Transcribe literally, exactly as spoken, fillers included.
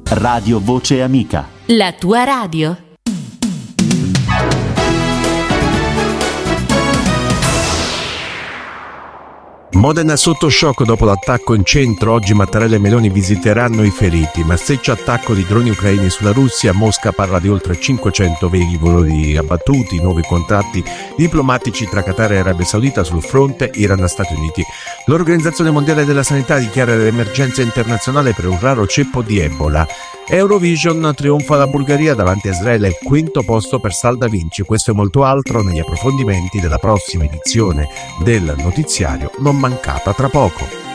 Radio Voce Amica. La tua radio. Modena sotto shock dopo l'attacco in centro. Oggi Mattarella e Meloni visiteranno i feriti. Massiccio attacco di droni ucraini sulla Russia. Mosca parla di oltre cinquecento velivoli abbattuti. Nuovi contratti diplomatici tra Qatar e Arabia Saudita sul fronte Iran e Stati Uniti. L'Organizzazione Mondiale della Sanità dichiara l'emergenza internazionale per un raro ceppo di Ebola. Eurovision, trionfa la Bulgaria davanti a Israele, il quinto posto per Salda Vinci. Questo e molto altro negli approfondimenti della prossima edizione del notiziario, non mancata tra poco.